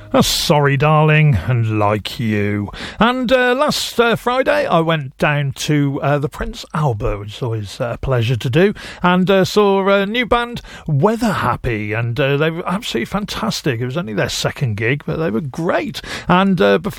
Sorry Darling and Like You. And last Friday I went down to the Prince Albert, which is always a pleasure to do, and saw a new band, Weather Happy, and they were absolutely fantastic. It was only their second gig, but they were great. And before